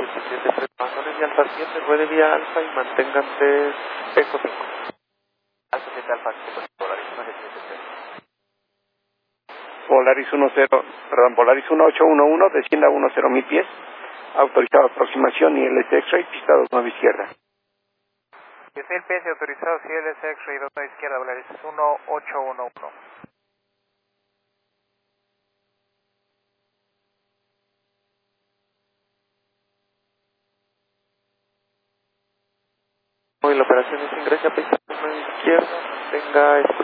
17 abandonen de Alfa 7, ruede vía Alfa y manténganse Eco 5. Alfa 7 Alfa 7, Polaris 177. Polaris 1811, descienda a 10,000 pies. Autorizado aproximación y LS X-Ray, pista 29 izquierda. 10,000 pies y autorizado CLS X-Ray 29 izquierda, Polaris 1811. Hoy la operación es ingresa a pista 29 izquierda, tenga